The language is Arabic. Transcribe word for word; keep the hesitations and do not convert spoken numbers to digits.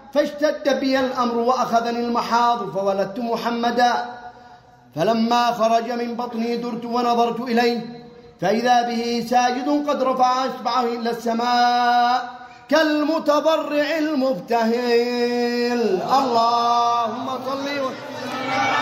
فاشتد بي الأمر وأخذني المحاض فولدت محمدا. فلما خرج من بطني درت ونظرت إليه فإذا به ساجد قد رفع إصبعه إلى السماء كالمتضرع المبتهل. اللهم صل وسلم